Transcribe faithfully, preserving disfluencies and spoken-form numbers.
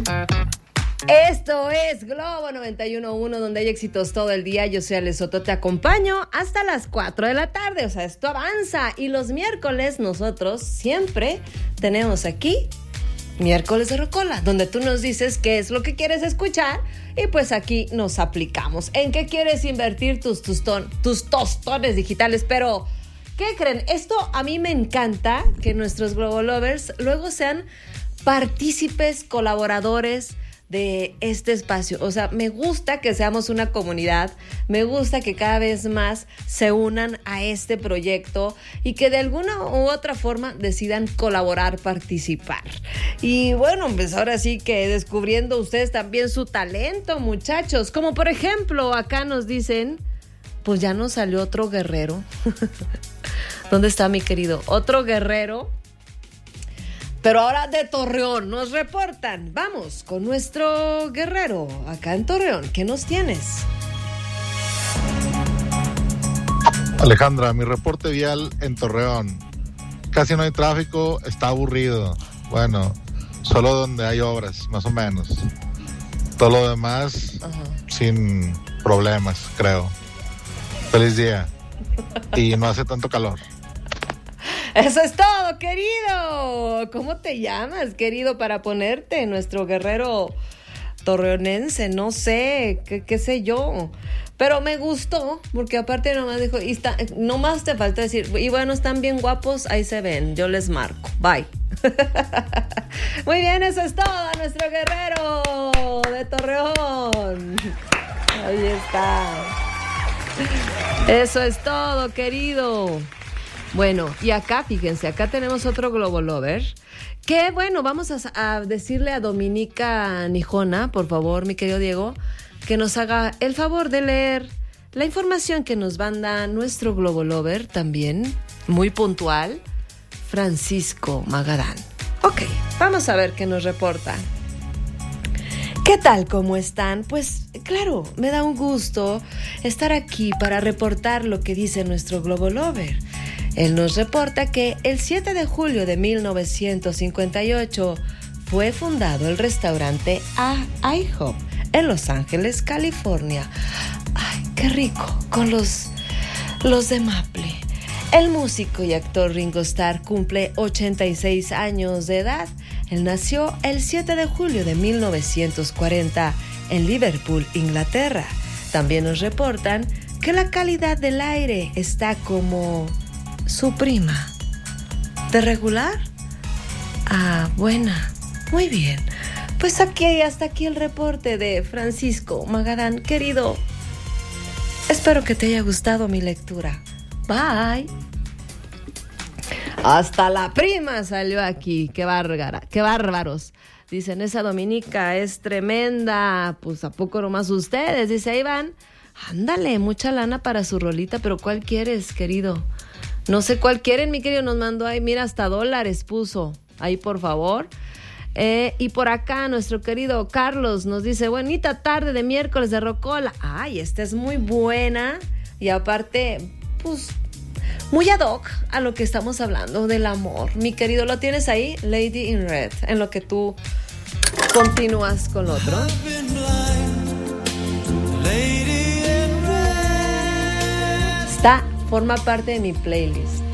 Esto es Globo noventa y uno punto uno, donde hay éxitos todo el día. Yo soy Ale Soto, te acompaño hasta las cuatro de la tarde. O sea, esto avanza. Y los miércoles nosotros siempre tenemos aquí Miércoles de Rocola, donde tú nos dices qué es lo que quieres escuchar y pues aquí nos aplicamos. ¿En qué quieres invertir tus, tus, ton, tus tostones digitales? Pero, ¿qué creen? Esto a mí me encanta, que nuestros Globo Lovers luego sean partícipes, colaboradores de este espacio. O sea, me gusta que seamos una comunidad, me gusta que cada vez más se unan a este proyecto y que de alguna u otra forma decidan colaborar, participar. Y bueno, pues ahora sí que descubriendo ustedes también su talento, muchachos. Como por ejemplo, acá nos dicen, pues ya nos salió otro guerrero. ¿Dónde está mi querido? Otro guerrero. Pero ahora de Torreón nos reportan. Vamos con nuestro guerrero acá en Torreón. ¿Qué nos tienes? Alejandra, mi reporte vial en Torreón. Casi no hay tráfico, está aburrido. Bueno, solo donde hay obras, más o menos. Todo lo demás, ajá, sin problemas, creo. Feliz día. Y no hace tanto calor. Eso es todo, querido. ¿Cómo te llamas, querido, para ponerte nuestro guerrero torreonense? No sé, qué, qué sé yo. Pero me gustó, porque aparte nomás dijo, y está, nomás te falta decir, y bueno, están bien guapos, ahí se ven, yo les marco. Bye. Muy bien, eso es todo, nuestro guerrero de Torreón. Ahí está. Eso es todo, querido. Bueno, y acá, fíjense, acá tenemos otro Globo Lover. Que bueno, vamos a, a decirle a Dominica Nijona, por favor, mi querido Diego, que nos haga el favor de leer la información que nos manda nuestro Globo Lover también, muy puntual, Francisco Magadán. Ok, vamos a ver qué nos reporta. ¿Qué tal? ¿Cómo están? Pues claro, me da un gusto estar aquí para reportar lo que dice nuestro Globo Lover. Él nos reporta que el siete de julio de mil novecientos cincuenta y ocho fue fundado el restaurante I Hop en Los Ángeles, California. ¡Ay, qué rico! Con los, los de Maple. El músico y actor Ringo Starr cumple ochenta y seis años de edad. Él nació el siete de julio de mil novecientos cuarenta en Liverpool, Inglaterra. También nos reportan que la calidad del aire está como su prima. ¿De regular? Ah, buena. Muy bien. Pues aquí, hasta aquí el reporte de Francisco Magadán. Querido, espero que te haya gustado mi lectura. Bye. Hasta la prima salió aquí. Qué bárbara, qué bárbaros. Dicen, esa Dominica es tremenda. Pues a poco nomás ustedes. Dice, ahí van. Ándale, mucha lana para su rolita, pero ¿cuál quieres, querido? No sé cuál quieren, mi querido. Nos mandó ahí, mira, hasta dólares puso. Ahí, por favor. Eh, y por acá, nuestro querido Carlos nos dice, bonita tarde de miércoles de Rocola. Ay, esta es muy buena. Y aparte, pues, muy ad hoc a lo que estamos hablando del amor. Mi querido, ¿lo tienes ahí? Lady in Red, en lo que tú continúas con lo otro. Está, forma parte de mi playlist.